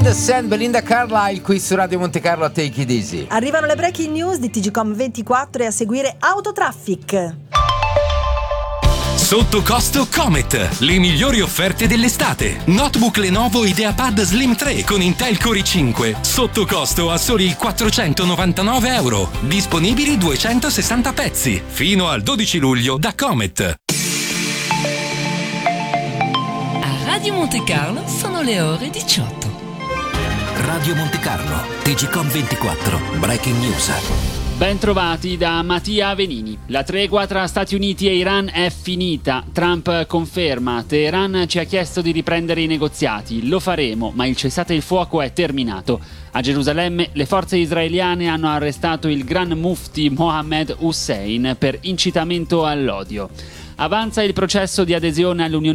the Sand, Belinda Carlisle qui su Radio Monte Carlo, Take It Easy. Arrivano le breaking news di TGcom24 e a seguire Autotraffic. Sotto costo Comet, le migliori offerte dell'estate. Notebook Lenovo IdeaPad Slim 3 con Intel Core i5, sotto costo a soli €499. Disponibili 260 pezzi, fino al 12 luglio da Comet. A Radio Monte Carlo sono le ore 18. Radio Monte Carlo, TGcom24, Breaking News. Ben trovati da Mattia Venini. La tregua tra Stati Uniti e Iran è finita. Trump conferma: Teheran ci ha chiesto di riprendere i negoziati. Lo faremo, ma il cessate il fuoco è terminato. A Gerusalemme le forze israeliane hanno arrestato il Gran Mufti Mohammed Hussein per incitamento all'odio. Avanza il processo di adesione all'Unione